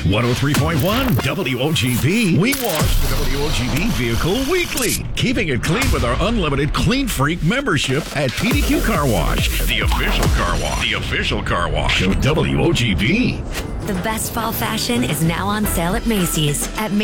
103.1 WOGB. We wash the WOGB vehicle weekly, keeping it clean with our unlimited Clean Freak membership at PDQ Car Wash, the official car wash. The official car wash of WOGB. The best fall fashion is now on sale at Macy's.